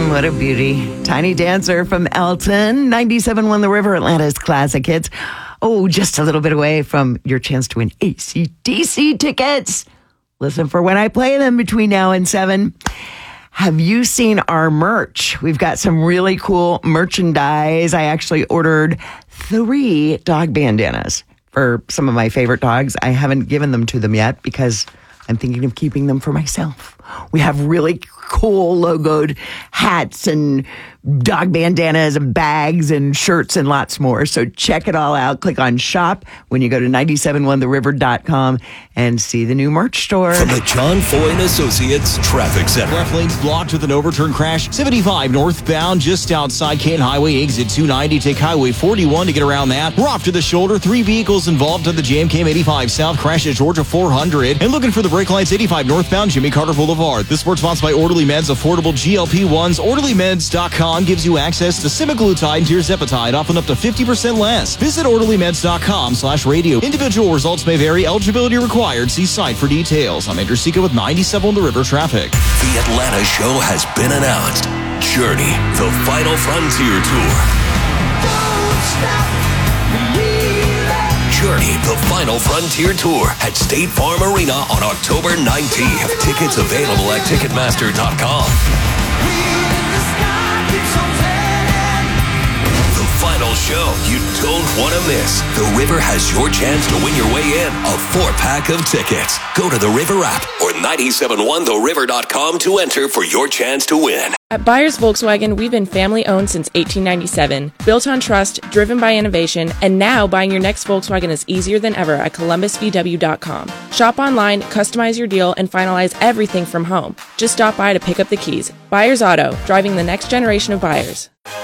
What a beauty. Tiny Dancer from Elton. 97.1 The River, Atlanta's classic hits. Oh, just a little bit away from your chance to win AC/DC tickets. Listen for when I play them between now and 7. Have you seen our merch? We've got some really cool merchandise. I actually ordered 3 dog bandanas for some of my favorite dogs. I haven't given them to them yet because I'm thinking of keeping them for myself. We have really cool logoed hats and dog bandanas and bags and shirts and lots more. So check it all out. Click on shop when you go to 971theriver.com and see the new merch store. From the John Foy and Associates Traffic Center. Left lane's blocked with an overturned crash. 75 northbound just outside Canton Highway, exit 290. Take Highway 41 to get around that. We're off to the shoulder. 3 vehicles involved on the JMK 85 south. Crash at Georgia 400. And looking for the brake lights, 85 northbound Jimmy Carter Boulevard. This sports sponsored by Orderly Meds, affordable GLP-1s. OrderlyMeds.com gives you access to semaglutide and tirzepatide, often up to 50% less. Visit OrderlyMeds.com/radio. Individual results may vary. Eligibility required. See site for details. I'm Andrew Sika with 97 The River Traffic. The Atlanta show has been announced. Journey, the Final Frontier Tour. Journey, the Final Frontier Tour at State Farm Arena on October 19th. Tickets available at Ticketmaster.com. The final show you don't want to miss. The River has your chance to win your way in a 4-pack of tickets. Go to the River app or 971theriver.com to enter for your chance to win. At Byers Volkswagen, we've been family-owned since 1897, built on trust, driven by innovation, and now buying your next Volkswagen is easier than ever at ColumbusVW.com. Shop online, customize your deal, and finalize everything from home. Just stop by to pick up the keys. Byers Auto, driving the next generation of buyers.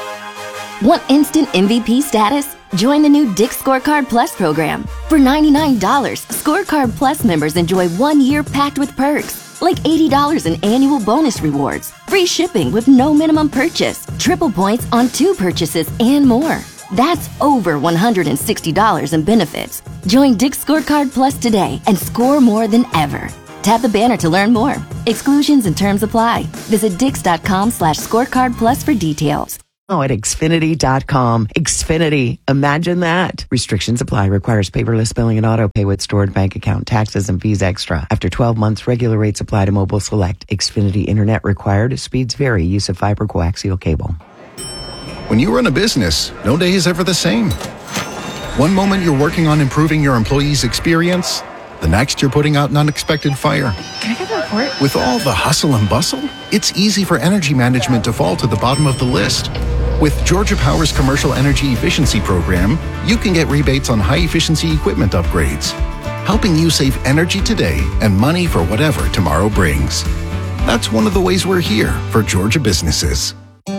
Want instant MVP status? Join the new Dick's Scorecard Plus program. For $99, Scorecard Plus members enjoy 1 year packed with perks, like $80 in annual bonus rewards, free shipping with no minimum purchase, triple points on 2 purchases, and more. That's over $160 in benefits. Join Dick's Scorecard Plus today and score more than ever. Tap the banner to learn more. Exclusions and terms apply. Visit Dix.com/scorecard plus for details. Oh, at Xfinity.com. Xfinity. Imagine that. Restrictions apply. Requires paperless billing and auto pay with stored bank account, taxes, and fees extra. After 12 months, regular rates apply to mobile select. Xfinity Internet required. Speeds vary. Use of fiber coaxial cable. When you run a business, no day is ever the same. One moment you're working on improving your employees' experience. The next you're putting out an unexpected fire. Can I get the report? With all the hustle and bustle, it's easy for energy management to fall to the bottom of the list. With Georgia Power's Commercial Energy Efficiency Program, you can get rebates on high-efficiency equipment upgrades, helping you save energy today and money for whatever tomorrow brings. That's one of the ways we're here for Georgia businesses.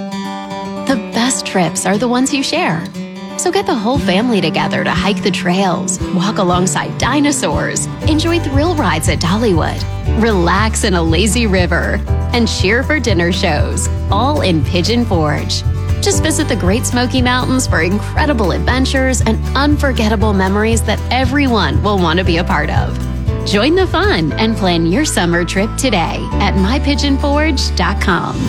The best trips are the ones you share. So get the whole family together to hike the trails, walk alongside dinosaurs, enjoy thrill rides at Dollywood, relax in a lazy river, and cheer for dinner shows, all in Pigeon Forge. Just visit the Great Smoky Mountains for incredible adventures and unforgettable memories that everyone will want to be a part of. Join the fun and plan your summer trip today at mypigeonforge.com.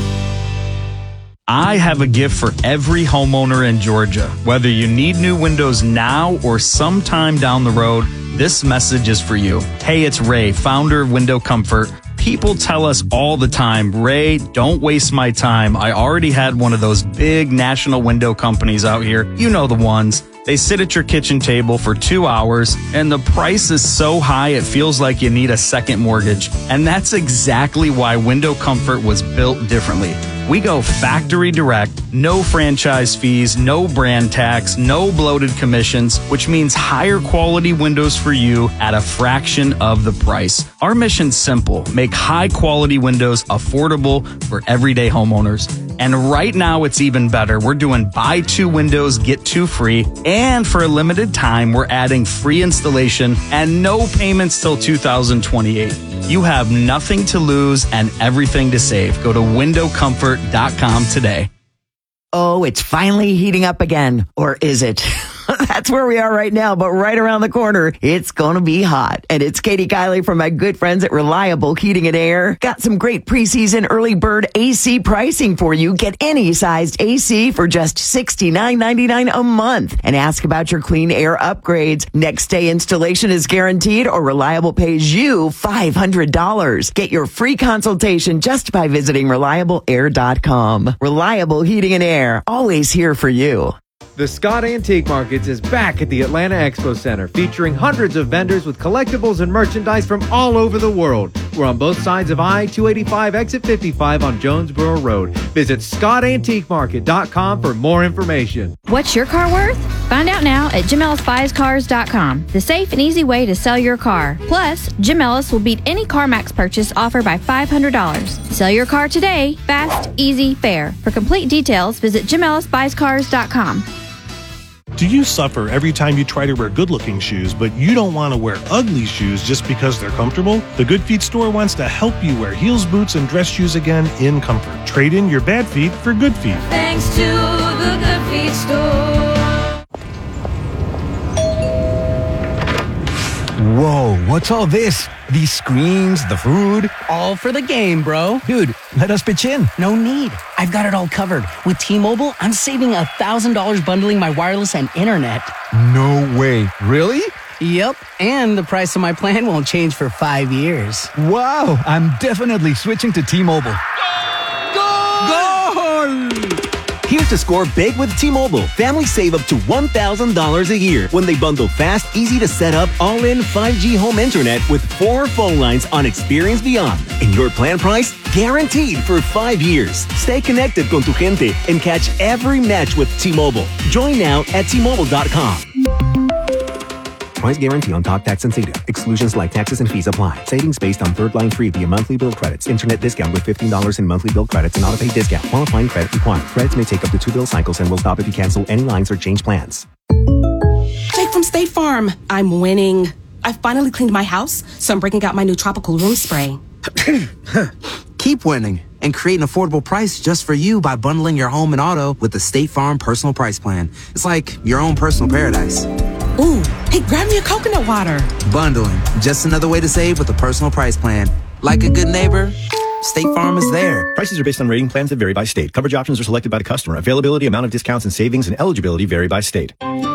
I have a gift for every homeowner in Georgia. Whether you need new windows now or sometime down the road, this message is for you. Hey, it's Ray, founder of Window Comfort. People tell us all the time, Ray, don't waste my time. I already had one of those big national window companies out here. You know the ones. They sit at your kitchen table for 2 hours, and the price is so high it feels like you need a second mortgage. And that's exactly why Window Comfort was built differently. We go factory direct, no franchise fees, no brand tax, no bloated commissions, which means higher quality windows for you at a fraction of the price. Our mission's simple: make high quality windows affordable for everyday homeowners. And right now it's even better. We're doing buy 2 windows, get 2 free. And for a limited time, we're adding free installation and no payments till 2028. You have nothing to lose and everything to save. Go to windowcomfort.com today. Oh, it's finally heating up again. Or is it? That's where we are right now, but right around the corner, it's going to be hot. And it's Katie Kiley from my good friends at Reliable Heating and Air. Got some great preseason early bird AC pricing for you. Get any sized AC for just $69.99 a month. And ask about your clean air upgrades. Next day installation is guaranteed, or Reliable pays you $500. Get your free consultation just by visiting ReliableAir.com. Reliable Heating and Air, always here for you. The Scott Antique Markets is back at the Atlanta Expo Center, featuring hundreds of vendors with collectibles and merchandise from all over the world. We're on both sides of I-285, exit 55 on Jonesboro Road. Visit ScottAntiqueMarket.com for more information. What's your car worth? Find out now at JimEllisBuysCars.com, the safe and easy way to sell your car. Plus, Jim Ellis will beat any CarMax purchase offer by $500. Sell your car today, fast, easy, fair. For complete details, visit JimEllisBuysCars.com. Do you suffer every time you try to wear good-looking shoes, but you don't want to wear ugly shoes just because they're comfortable? The Good Feet store wants to help you wear heels, boots, and dress shoes again in comfort. Trade in your bad feet for good feet. Thanks to the Good Feet store. Whoa, what's all this? These screens, the food? All for the game, bro. Dude, let us pitch in. No need. I've got it all covered. With T-Mobile, I'm saving $1,000 bundling my wireless and internet. No way. Really? Yep, and the price of my plan won't change for 5 years. Wow, I'm definitely switching to T-Mobile. Goal! Here's to score big with T-Mobile. Families save up to $1,000 a year when they bundle fast, easy to set up, all-in 5G home internet with 4 phone lines on Experience Beyond. And your plan price, guaranteed for 5 years. Stay connected con tu gente and catch every match with T-Mobile. Join now at T-Mobile.com. Price guarantee on talk, tax, and data. Exclusions like taxes and fees apply. Savings based on third line free via monthly bill credits. Internet discount with $15 in monthly bill credits and auto-pay discount. Qualifying credit required. Credits may take up to 2 bill cycles and will stop if you cancel any lines or change plans. Jake from State Farm. I'm winning. I finally cleaned my house, so I'm breaking out my new tropical room spray. Keep winning and create an affordable price just for you by bundling your home and auto with the State Farm Personal Price Plan. It's like your own personal paradise. Ooh, hey, grab me a coconut water. Bundling, just another way to save with a personal price plan. Like a good neighbor, State Farm is there. Prices are based on rating plans that vary by state. Coverage options are selected by the customer. Availability, amount of discounts and savings, and eligibility vary by state.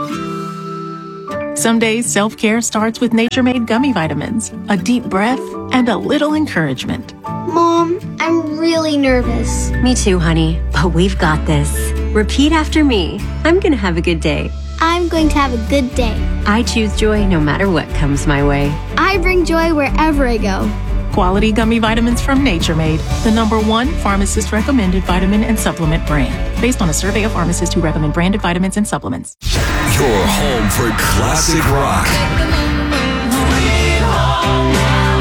Some days, self-care starts with Nature Made gummy vitamins, a deep breath, and a little encouragement. Mom, I'm really nervous. Me too, honey, but we've got this. Repeat after me. I'm going to have a good day. I'm going to have a good day. I choose joy no matter what comes my way. I bring joy wherever I go. Quality gummy vitamins from Nature Made, the #1 pharmacist-recommended vitamin and supplement brand. Based on a survey of pharmacists who recommend branded vitamins and supplements. Your home for classic rock.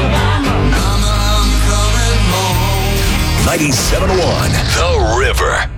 97.1 The River.